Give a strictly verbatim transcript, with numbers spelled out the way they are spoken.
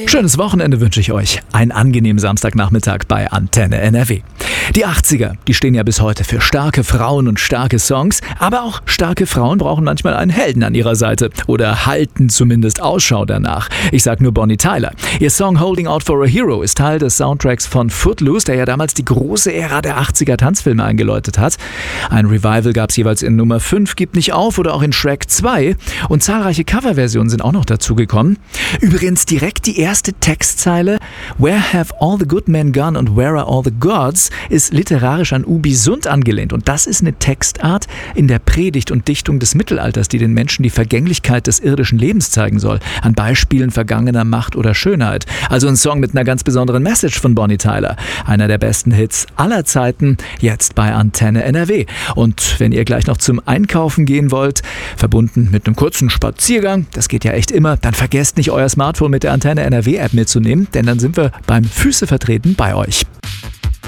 Schönes Wochenende wünsche ich euch. Einen angenehmen Samstagnachmittag bei Antenne N R W. Die achtziger, die stehen ja bis heute für starke Frauen und starke Songs, aber auch starke Frauen brauchen manchmal einen Helden an ihrer Seite oder halten zumindest Ausschau danach. Ich sag nur Bonnie Tyler. Ihr Song Holding Out for a Hero ist Teil des Soundtracks von Footloose, der ja damals die große Ära der achtziger Tanzfilme eingeläutet hat. Ein Revival gab es jeweils in Nummer fünf, Gib nicht auf oder auch in Shrek zwei und zahlreiche Coverversionen sind auch noch dazugekommen. Übrigens direkt die erste Textzeile Where have all the good men gone and where are all the gods ist literarisch an Ubi Sund angelehnt und das ist eine Textart in der Predigt und Dichtung des Mittelalters, die den Menschen die Vergänglichkeit des irdischen Lebens zeigen soll, an Beispielen vergangener Macht oder Schönheit. Also ein Song mit einer ganz besonderen Message von Bonnie Tyler. Einer der besten Hits aller Zeiten, jetzt bei Antenne N R W. Und wenn ihr gleich noch zum Einkaufen gehen wollt, verbunden mit einem kurzen Spaziergang, das geht ja echt immer, dann vergesst nicht euer Smartphone mit der Antenne N R W App mitzunehmen, denn dann sind wir beim Füße vertreten bei euch.